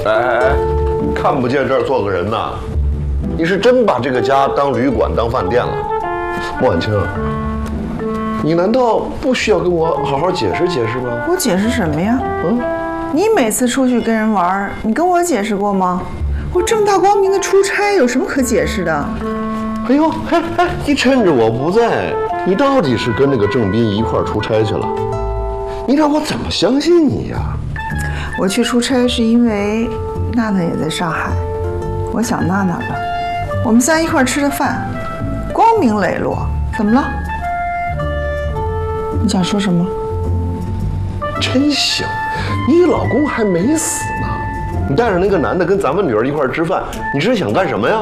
哎，看不见这儿做个人呐？你是真把这个家当旅馆、当饭店了？莫婉清，你难道不需要跟我好好解释解释吗？ 我解释什么呀？你每次出去跟人玩，你跟我解释过吗？我正大光明的出差，有什么可解释的？ 哎呦，你趁着我不在，你到底是跟那个郑斌一块儿出差去了？你让我怎么相信你呀？ 我去出差是因为娜娜也在上海，我想娜娜了。我们仨一块儿吃的饭，光明磊落。怎么了？你想说什么？ 真行，你老公还没死呢，你带着那个男的跟咱们女儿一块儿吃饭，你是想干什么呀？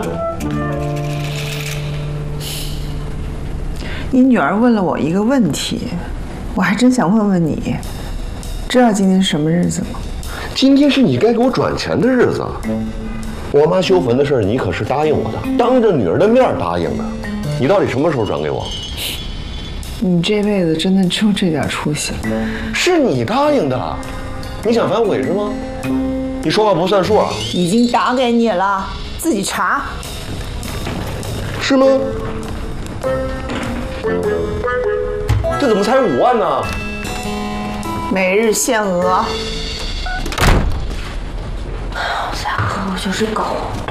你女儿问了我一个问题，我还真想问问你，知道今天是什么日子吗？ 今天是你该给我转钱的日子。我妈修坟的事儿，你可是答应我的，当着女儿的面答应的。你到底什么时候转给我？ 你这辈子真的就这点出息了？ 是你答应的，你想反悔是吗？你说话不算数啊！ 已经打给你了，自己查。 是吗？这怎么才5万呢？ 每日限额。 下课我就是狗。